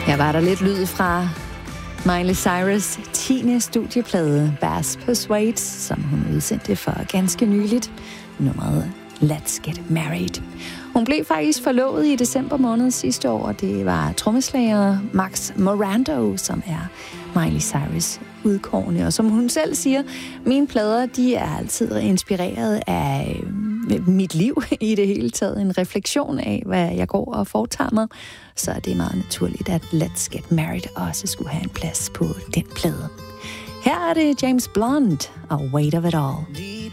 Her var der lidt lyd fra Miley Cyrus' 10. studieplade, Bass Persuade, som hun udsendte for ganske nyligt. Nummeret Let's Get Married. Hun blev faktisk forlovet i december måned sidste år, og det var trommeslager Max Morando, som er Miley Cyrus' udkårne. Og som hun selv siger, mine plader, de er altid inspireret af mit liv i det hele taget. En refleksion af, hvad jeg går og foretager mig. Så det er meget naturligt, at Let's Get Married også skulle have en plads på den plade. Her er det James Blunt og Weight of It All.